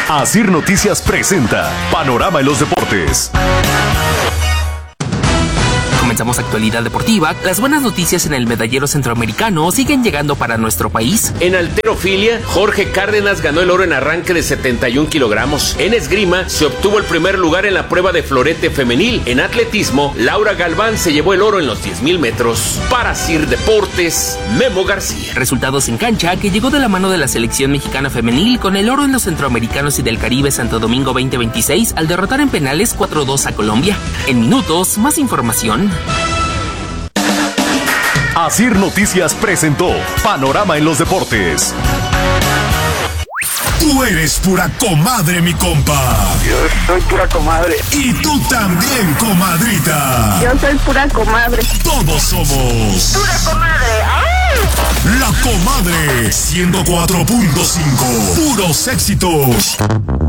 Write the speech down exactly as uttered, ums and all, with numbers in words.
Asir Noticias presenta Panorama en los Deportes. Comenzamos actualidad deportiva. Las buenas noticias en el medallero centroamericano siguen llegando para nuestro país. En halterofilia, Jorge Cárdenas ganó el oro en arranque de setenta y un kilogramos. En esgrima, se obtuvo el primer lugar en la prueba de florete femenil. En atletismo, Laura Galván se llevó el oro en los diez mil metros. Para Asir Deportes, Memo García. Resultados en cancha que llegó de la mano de la selección mexicana femenil con el oro en los centroamericanos y del Caribe Santo Domingo veinte veintiséis al derrotar en penales cuatro dos a Colombia. En minutos, más información. Asir Noticias presentó Panorama en los Deportes. Tú eres pura comadre, mi compa. Yo soy pura comadre. Y tú también, comadrita. Yo soy pura comadre. Todos somos Pura comadre. ¡Ay! La Comadre ciento cuatro punto cinco. Puros éxitos.